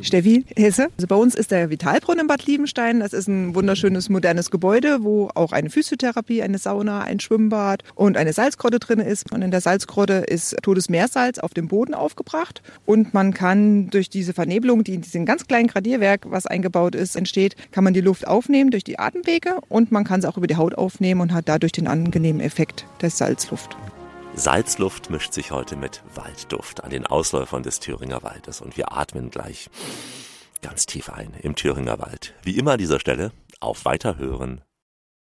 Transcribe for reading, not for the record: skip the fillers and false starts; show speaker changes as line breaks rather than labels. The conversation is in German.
Steffi Hesse. Also bei uns ist der Vitalbrunnen in Bad Liebenstein. Das ist ein wunderschönes, modernes Gebäude, wo auch eine Physiotherapie, eine Sauna, ein Schwimmbad und eine Salzgrotte drin ist. Und in der Salzgrotte ist totes Meersalz auf dem Boden aufgebracht. Und man kann durch diese Vernebelung, die in diesem ganz kleinen Gradierwerk, was eingebaut ist, entsteht, kann man die Luft aufnehmen durch die Atemwege und man kann sie auch über die Haut aufnehmen und hat dadurch den angenehmen Effekt der Salzluft.
Salzluft mischt sich heute mit Waldduft an den Ausläufern des Thüringer Waldes und wir atmen gleich ganz tief ein im Thüringer Wald. Wie immer an dieser Stelle auf Weiterhören